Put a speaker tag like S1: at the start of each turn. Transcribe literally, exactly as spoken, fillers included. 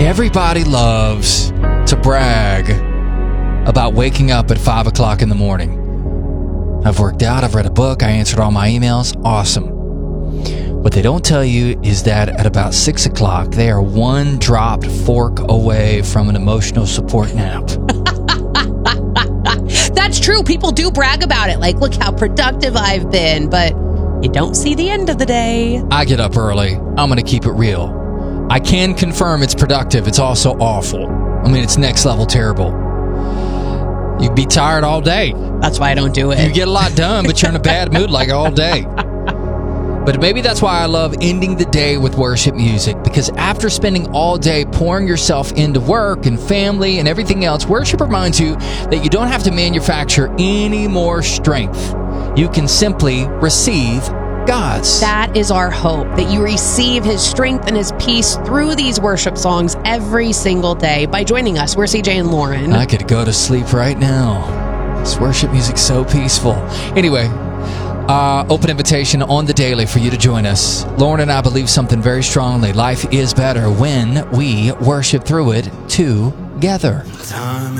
S1: Everybody loves to brag about waking up at five o'clock in the morning. I've worked out, I've read a book, I answered all my emails. Awesome. What they don't tell you is that at about six o'clock, they are one dropped fork away from an emotional support nap.
S2: That's true. People do brag about it. Like, look how productive I've been. But you don't see the end of the day.
S1: I get up early. I'm going to keep it real. I can confirm it's productive. It's also awful. I mean, it's next level terrible. You'd be tired all day.
S2: That's why I don't do it.
S1: You get a lot done, but you're in a bad mood like all day. But maybe that's why I love ending the day with worship music, because after spending all day pouring yourself into work and family and everything else, worship reminds you that you don't have to manufacture any more strength. You can simply receive God's.
S2: That is our hope, that you receive His strength and His peace through these worship songs every single day by joining us. We're C J and Lauren.
S1: I could go to sleep right now. This worship music's so peaceful. Anyway, Uh, open invitation on the daily for you to join us. Lauren and I believe something very strongly. Life is better when we worship through it together.